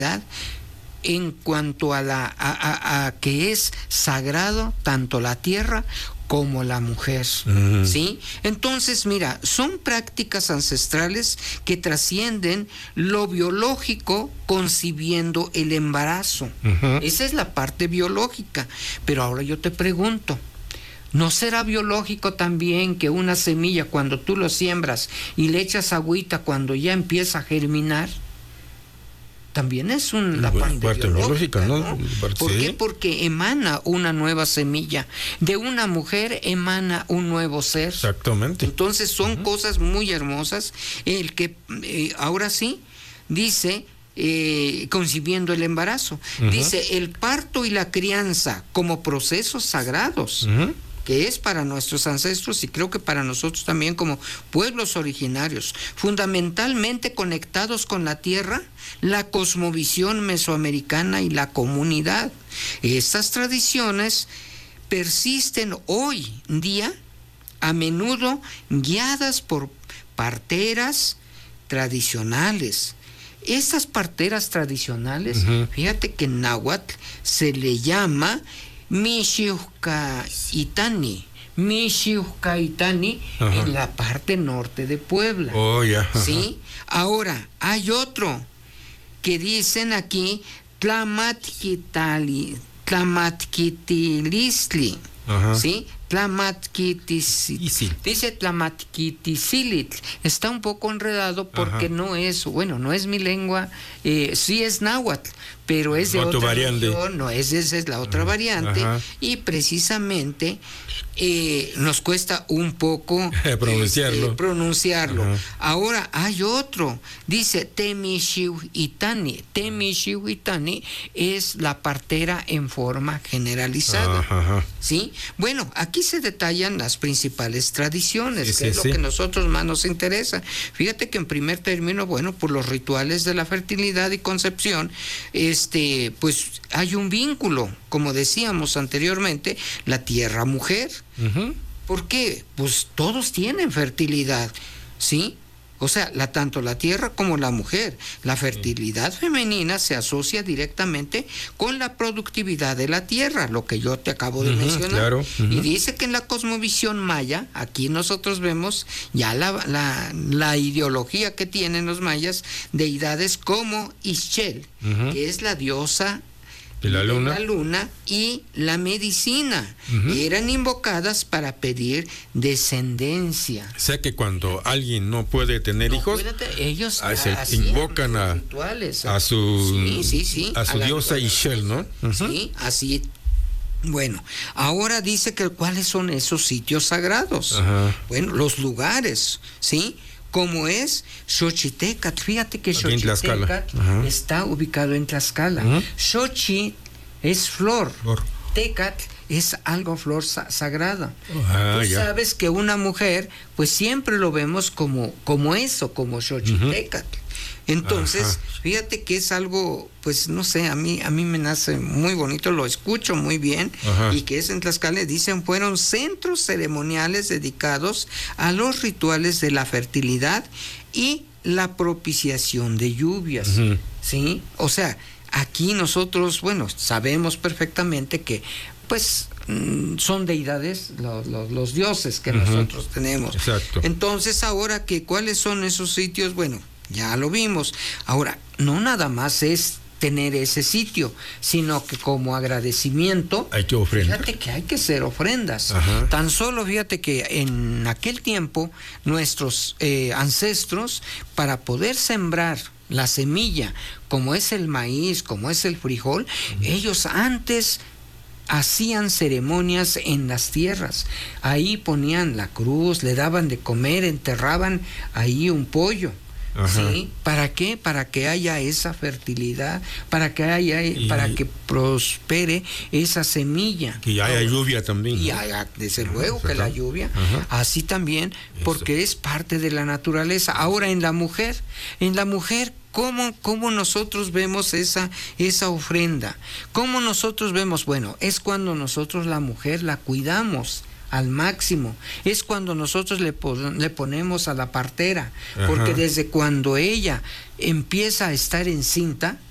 en cuanto a que es sagrado tanto la tierra como la mujer, ¿sí? Entonces, mira, son prácticas ancestrales que trascienden lo biológico, concibiendo el embarazo. Esa es la parte biológica. Pero ahora yo te pregunto, ¿no será biológico también que una semilla, cuando tú lo siembras y le echas agüita, cuando ya empieza a germinar? También es la parte biológica, ¿no? ¿Por qué? Porque emana una nueva semilla. De una mujer emana un nuevo ser. Exactamente. Entonces son cosas muy hermosas. El que ahora sí dice, concibiendo el embarazo, dice el parto y la crianza como procesos sagrados. Que es para nuestros ancestros y creo que para nosotros también como pueblos originarios, fundamentalmente conectados con la tierra, la cosmovisión mesoamericana y la comunidad. Estas tradiciones persisten hoy día, a menudo guiadas por parteras tradicionales. Estas parteras tradicionales, fíjate que en náhuatl se le llama Mixiuhcaitani en la parte norte de Puebla. ¿Sí? Ahora, hay otro que dicen aquí Tlamatquitilistli. ¿Sí? Dice Tlamatquitisilit. Está un poco enredado porque no es mi lengua, sí es náhuatl, pero es de otra variante. Región, esa es la otra variante, y precisamente nos cuesta un poco pronunciarlo. Ahora hay otro, dice Temishiuhitani. Temishiuhitani es la partera en forma generalizada. ¿Sí? Bueno, aquí se detallan las principales tradiciones, que es lo que a nosotros más nos interesa. Fíjate que en primer término, por los rituales de la fertilidad y concepción, pues hay un vínculo, como decíamos anteriormente, la tierra-mujer. ¿Por qué? Pues todos tienen fertilidad, ¿sí? O sea, tanto la tierra como la mujer. La fertilidad femenina se asocia directamente con la productividad de la tierra, lo que yo te acabo de mencionar. Claro. Y dice que en la cosmovisión maya, aquí nosotros vemos ya la ideología que tienen los mayas, deidades como Ixchel, que es la diosa de la luna y la medicina. Eran invocadas para pedir descendencia. O sea que cuando alguien no puede tener hijos, ellos invocan a su diosa Ixchel, ¿no? Sí, así. Bueno, ahora dice que cuáles son esos sitios sagrados. Bueno, los lugares, ¿sí? Como es Xochitecatl. Fíjate que Xochitecatl está ubicado en Tlaxcala. Xochi es flor. Tecatl es algo flor sagrada. Tú sabes que una mujer, pues siempre lo vemos como eso, como Xochitecatl. Entonces, fíjate que es algo, pues no sé, a mí me nace muy bonito, lo escucho muy bien, y que es en Tlaxcala, dicen, fueron centros ceremoniales dedicados a los rituales de la fertilidad y la propiciación de lluvias, ¿sí? O sea, aquí nosotros, sabemos perfectamente que, pues, son deidades los dioses que nosotros tenemos. Exacto. Entonces, ahora, ¿cuáles son esos sitios? Bueno, ya lo vimos. Ahora, no nada más es tener ese sitio, sino que como agradecimiento hay que ofrendar. Fíjate que hay que hacer ofrendas. Tan solo fíjate que en aquel tiempo nuestros ancestros, para poder sembrar la semilla, como es el maíz, como es el frijol, ellos antes hacían ceremonias en las tierras. Ahí ponían la cruz, le daban de comer, enterraban ahí un pollo. ¿Sí? ¿Para qué? Para que haya esa fertilidad, para que prospere esa semilla. Que haya lluvia también. Y haya, desde luego, que la lluvia. Así también, porque es parte de la naturaleza. Ahora, en la mujer, ¿cómo nosotros vemos esa ofrenda? ¿Cómo nosotros vemos? Bueno, es cuando nosotros la mujer la cuidamos al máximo. Es cuando nosotros le ponemos a la partera, porque desde cuando ella empieza a estar encinta,